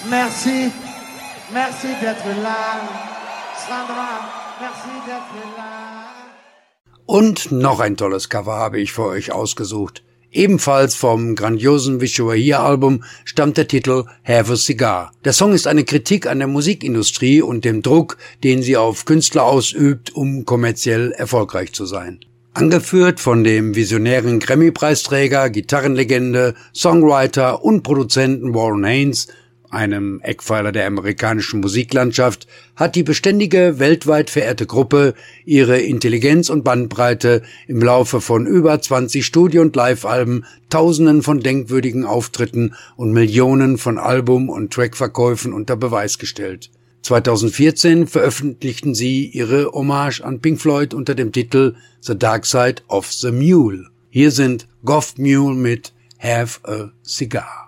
Merci. Merci d'être là. Sandra, merci d'être là. Und noch ein tolles Cover habe ich für euch ausgesucht. Ebenfalls vom grandiosen Wish You Were Here Album stammt der Titel Have a Cigar. Der Song ist eine Kritik an der Musikindustrie und dem Druck, den sie auf Künstler ausübt, um kommerziell erfolgreich zu sein. Angeführt von dem visionären Grammy-Preisträger, Gitarrenlegende, Songwriter und Produzenten Warren Haynes, einem Eckpfeiler der amerikanischen Musiklandschaft, hat die beständige, weltweit verehrte Gruppe ihre Intelligenz und Bandbreite im Laufe von über 20 Studio- und Live-Alben, Tausenden von denkwürdigen Auftritten und Millionen von Album- und Trackverkäufen unter Beweis gestellt. 2014 veröffentlichten sie ihre Hommage an Pink Floyd unter dem Titel The Dark Side of the Mule. Hier sind Goff Mule mit Have a Cigar.